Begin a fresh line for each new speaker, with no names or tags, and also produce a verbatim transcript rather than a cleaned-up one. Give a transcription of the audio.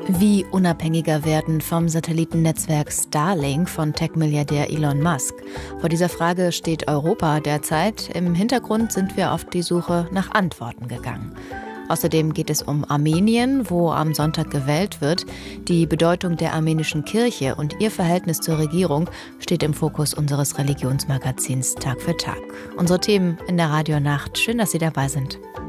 Wie unabhängiger werden vom Satellitennetzwerk Starlink von Tech-Milliardär Elon Musk? Vor dieser Frage steht Europa derzeit. Im Hintergrund sind wir auf die Suche nach Antworten gegangen. Außerdem geht es um Armenien, wo am Sonntag gewählt wird. Die Bedeutung der armenischen Kirche und ihr Verhältnis zur Regierung steht im Fokus unseres Religionsmagazins Tag für Tag. Unsere Themen in der Radionacht. Schön, dass Sie dabei sind.